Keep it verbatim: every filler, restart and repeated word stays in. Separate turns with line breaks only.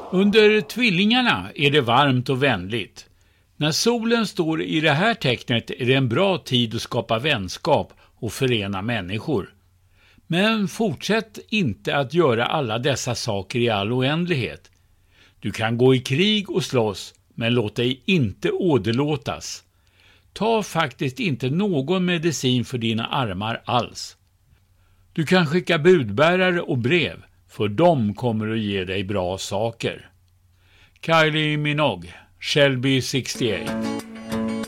Under tvillingarna är det varmt och vänligt. När solen står i det här tecknet är det en bra tid att skapa vänskap och förena människor. Men fortsätt inte att göra alla dessa saker i all oändlighet. Du kan gå i krig och slåss, men låt dig inte åderlåtas. Ta faktiskt inte någon medicin för dina armar alls. Du kan skicka budbärare och brev, för de kommer att ge dig bra saker. Kylie Minogue, Shelby sextioåtta.